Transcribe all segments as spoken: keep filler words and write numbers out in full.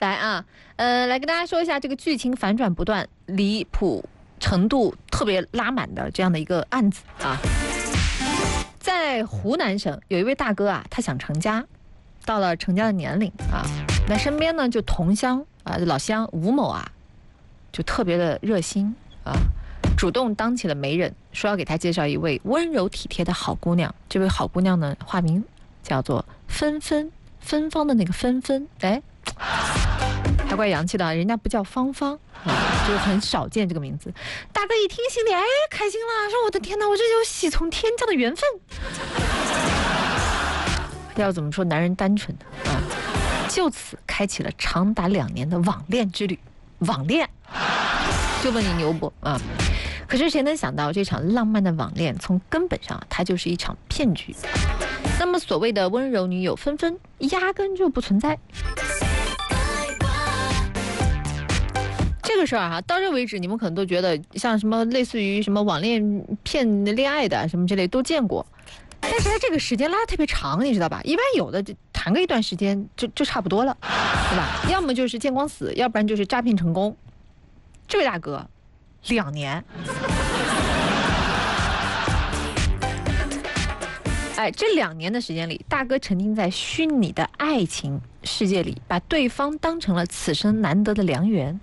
来啊，呃，来跟大家说一下这个剧情反转不断、离谱程度特别拉满的这样的一个案子啊。在湖南省有一位大哥啊，他想成家，到了成家的年龄啊，那身边呢就同乡啊老乡吴某啊，就特别的热心啊，主动当起了媒人，说要给他介绍一位温柔体贴的好姑娘。这位好姑娘呢，化名叫做芬芬，芬芳的那个芬芬，哎，还怪洋气的，人家不叫芳芳啊，就是很少见这个名字。大哥一听心里哎开心了，说我的天哪，我这有喜从天降的缘分。要怎么说，男人单纯的啊，就此开启了长达两年的网恋之旅。网恋，就问你牛不啊？可是谁能想到，这场浪漫的网恋从根本上它就是一场骗局。那么所谓的温柔女友纷纷压根就不存在。这个事儿啊，到这为止你们可能都觉得像什么类似于什么网恋骗恋爱的什么之类都见过，但是它这个时间拉得特别长，你知道吧？一般有的谈个一段时间就就差不多了，对吧？要么就是见光死，要不然就是诈骗成功。这位大哥两年，哎，这两年的时间里，大哥沉浸在虚拟的爱情世界里，把对方当成了此生难得的良缘。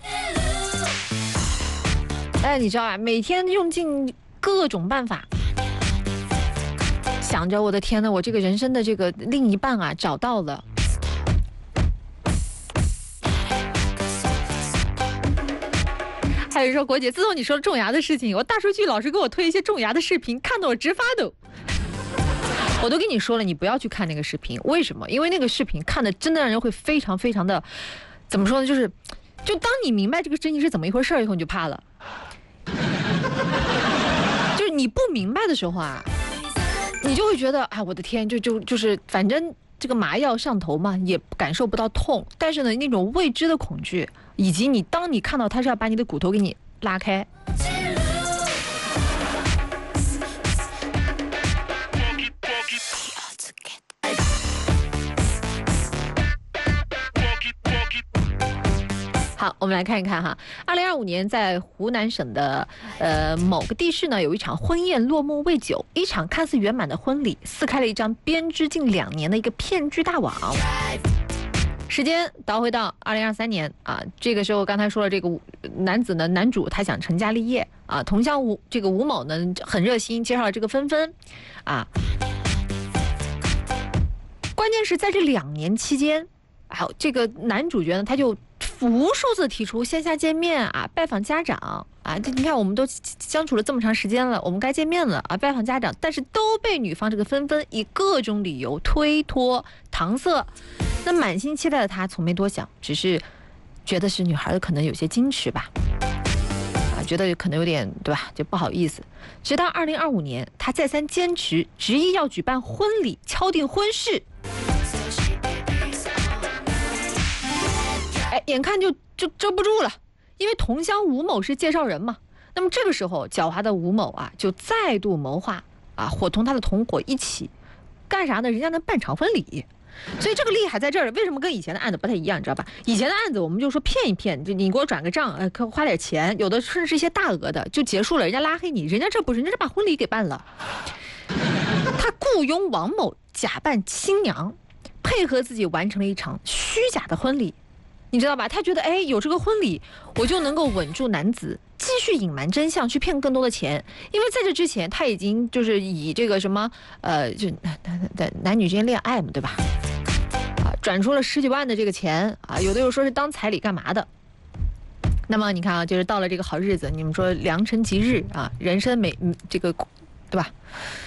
哎，你知道啊，每天用尽各种办法，想着我的天哪，我这个人生的这个另一半啊，找到了。还有说，国姐，自从你说了种牙的事情，我大数据老是给我推一些种牙的视频，看得我直发抖。我都跟你说了，你不要去看那个视频，为什么？因为那个视频看的真的让人会非常非常的，怎么说呢？就是，就当你明白这个事情是怎么一回事以后，你就怕了。就是你不明白的时候啊，你就会觉得，哎，我的天，就就就是，反正这个麻药上头嘛，也感受不到痛，但是呢，那种未知的恐惧，以及你当你看到他是要把你的骨头给你拉开。好，我们来看一看哈。二零二五年，在湖南省的呃某个地市呢，有一场婚宴落幕未久，一场看似圆满的婚礼，撕开了一张编织近两年的一个骗局大网。时间倒回到二零二三年啊，这个时候刚才说了，这个男子呢，男主他想成家立业啊，同乡吴这个吴某呢很热心，介绍了这个芬芬啊。关键是在这两年期间，还有这个男主角呢，他就无数次提出线下见面啊，拜访家长啊，这你看我们都相处了这么长时间了，我们该见面了啊，拜访家长，但是都被女方这个纷纷以各种理由推脱搪塞。那满心期待的他从没多想，只是觉得是女孩可能有些矜持吧，啊，觉得可能有点对吧，就不好意思。直到二零二五年，他再三坚持，执意要举办婚礼，敲定婚事。哎，眼看就就遮不住了，因为同乡吴某是介绍人嘛。那么这个时候，狡猾的吴某啊，就再度谋划啊，伙同他的同伙一起干啥呢？人家能办场婚礼，所以这个厉害在这儿。为什么跟以前的案子不太一样？你知道吧？以前的案子我们就说骗一骗，就你给我转个账，呃，花点钱，有的甚至是一些大额的就结束了，人家拉黑你。人家这不是，人家是把婚礼给办了。他雇佣王某假扮新娘，配合自己完成了一场虚假的婚礼。你知道吧？他觉得哎，有这个婚礼，我就能够稳住男子，继续隐瞒真相，去骗更多的钱。因为在这之前，他已经就是以这个什么呃，就男男男女之间恋爱嘛，对吧？啊，转出了十几万的这个钱啊，有的又说是当彩礼干嘛的。那么你看啊，就是到了这个好日子，你们说良辰吉日啊，人生美这个，对吧？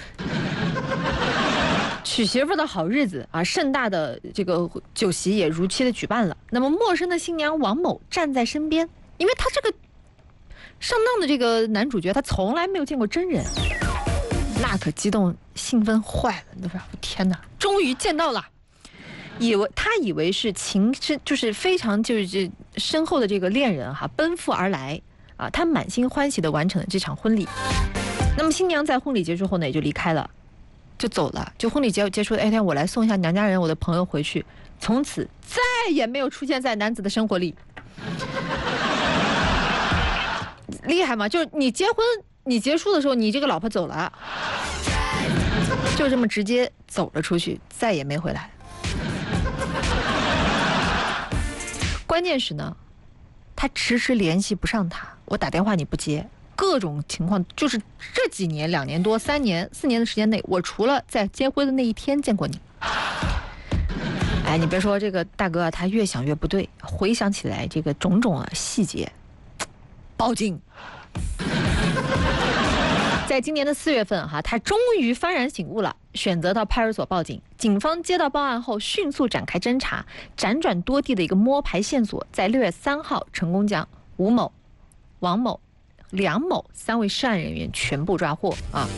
娶媳妇的好日子啊，盛大的这个酒席也如期的举办了。那么陌生的新娘王某站在身边，因为他这个上当的这个男主角他从来没有见过真人，那可激动兴奋坏了，对吧？我天哪，终于见到了！以为他以为是情是就是非常就是深厚的这个恋人哈，奔赴而来啊，他满心欢喜的完成了这场婚礼。那么新娘在婚礼结束后呢，也就离开了。就走了，就婚礼结结束，哎天，我来送一下娘家人，我的朋友回去， 从此再也没有出现在男子的生活里。厉害吗？就是你结婚，你结束的时候，你这个老婆走了，就这么直接走了出去，再也没回来。关键是呢，他迟迟联系不上他，我打电话你不接，各种情况，就是这几年两年多三年四年的时间内，我除了在结婚的那一天见过你。哎，你别说这个大哥啊，他越想越不对，回想起来这个种种啊细节，报警。在今年的四月份哈，他终于幡然醒悟了，选择到派出所报警。警方接到报案后，迅速展开侦查，辗转多地的一个摸排线索，在六月三号成功将吴某、王某、梁某三位涉案人员全部抓获啊！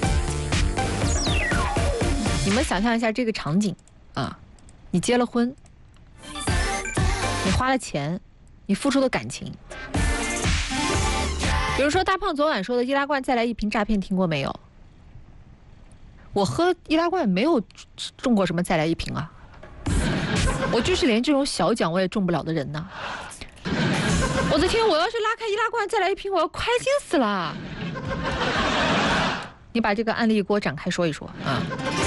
你们想象一下这个场景啊，你结了婚，你花了钱，你付出的感情。比如说大胖昨晚说的易拉罐再来一瓶诈骗，听过没有？我喝易拉罐没有中过什么再来一瓶啊，我就是连这种小奖我也中不了的人呐。我的天，我要是拉开易拉罐再来一瓶，我要开心死了。你把这个案例给我展开说一说啊。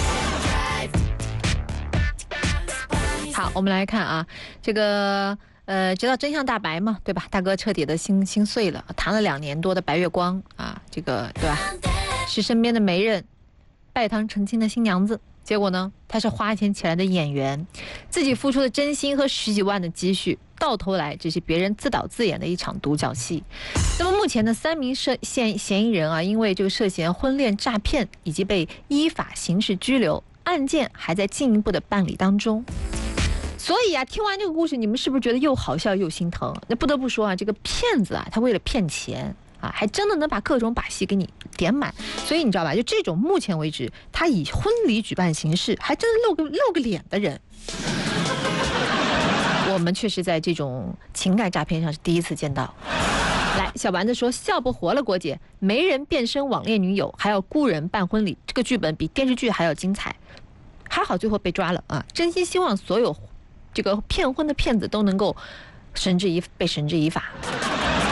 好，我们来看啊，这个呃，直到真相大白嘛，对吧？大哥彻底的心心碎了，谈了两年多的白月光啊，这个对吧？是身边的媒人拜堂成亲的新娘子，结果呢，他是花钱请来的演员，自己付出的真心和十几万的积蓄，到头来只是别人自导自演的一场独角戏。那么目前的三名涉嫌嫌疑人啊，因为这个涉嫌婚恋诈骗，以及被依法刑事拘留，案件还在进一步的办理当中。所以啊，听完这个故事，你们是不是觉得又好笑又心疼？那不得不说啊，这个骗子啊，他为了骗钱啊，还真的能把各种把戏给你点满。所以你知道吧？就这种目前为止，他以婚礼举办形式，还真露个露个脸的人，我们确实在这种情感诈骗上是第一次见到。来，小丸子说笑不活了，郭姐，媒人变身网恋女友，还要雇人办婚礼，这个剧本比电视剧还要精彩。还好最后被抓了啊！真心希望所有这个骗婚的骗子都能够绳之以被绳之以法。